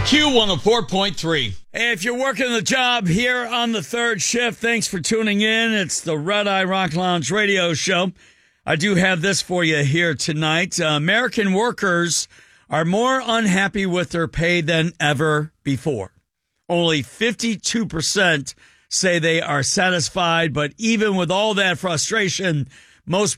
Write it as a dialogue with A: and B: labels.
A: Q104.3. Hey, if you're working the job here on the third shift, thanks for tuning in. It's the Red Eye Rock Lounge radio show. I do have this for you here tonight. American workers are more unhappy with their pay than ever before. Only 52% say they are satisfied, but even with all that frustration, most